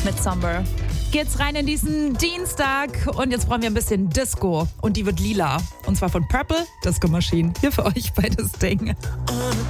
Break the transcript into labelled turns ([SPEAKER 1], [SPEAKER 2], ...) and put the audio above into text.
[SPEAKER 1] mit Somber. Geht's rein in diesen Dienstag und jetzt brauchen wir ein bisschen Disco und die wird lila. Und zwar von Purple Disco Machine. Hier für euch bei das Ding.
[SPEAKER 2] On a